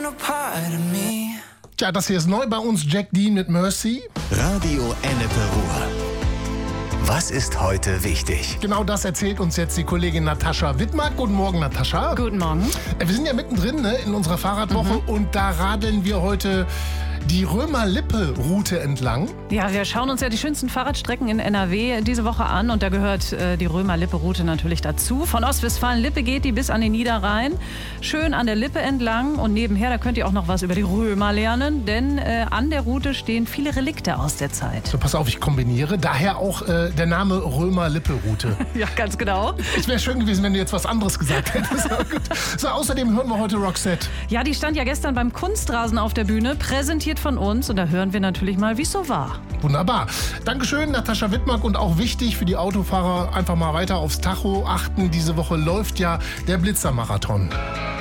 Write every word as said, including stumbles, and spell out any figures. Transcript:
Tja, das hier ist neu bei uns, Jack Dean mit Mercy. Radio Ennepe Ruhr. Was ist heute wichtig? Genau das erzählt uns jetzt die Kollegin Natascha Wittmark. Guten Morgen, Natascha. Guten Morgen. Wir sind ja mittendrin, ne, in unserer Fahrradwoche, mhm. und da radeln wir heute die Römer-Lippe-Route entlang. Ja, wir schauen uns ja die schönsten Fahrradstrecken in N R W diese Woche an und da gehört äh, die Römer-Lippe-Route natürlich dazu. Von Ostwestfalen-Lippe geht die bis an den Niederrhein, schön an der Lippe entlang und nebenher, da könnt ihr auch noch was über die Römer lernen, denn äh, an der Route stehen viele Relikte aus der Zeit. So, pass auf, ich kombiniere, daher auch äh, der Name Römer-Lippe-Route. Ja, ganz genau. Es wäre schön gewesen, wenn du jetzt was anderes gesagt hättest. So, außerdem hören wir heute Roxette. Ja, die stand ja gestern beim Kunstrasen auf der Bühne, präsentiert von uns und da hören wir natürlich mal, wie es so war. Wunderbar. Dankeschön, Natascha Wittmark, und auch wichtig für die Autofahrer, einfach mal weiter aufs Tacho achten. Diese Woche läuft ja der Blitzermarathon.